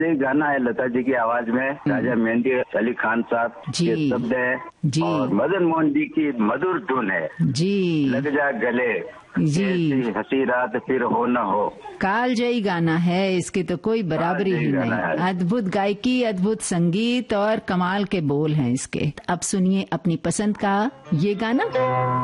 ये गाना है लता जी की आवाज में, राजा मेहंदी अली खान साहब के शब्द है जी। और मदन मोहन जी की मधुर धुन है जी। लग जा गले जी। ऐसी हंसी रात फिर हो न हो। कालजयी गाना है, इसकी तो कोई बराबरी ही नहीं। अद्भुत गायकी, अद्भुत संगीत और कमाल के बोल हैं इसके। अब सुनिए अपनी पसंद का ये गाना।